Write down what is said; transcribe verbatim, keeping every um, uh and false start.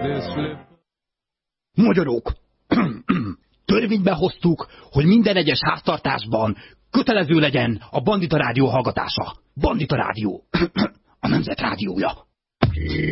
Magyarok! Törvénybe hoztuk, hogy minden egyes háztartásban kötelező legyen a Bandita Rádió hallgatása. Bandita Rádió. A Nemzet Rádiója.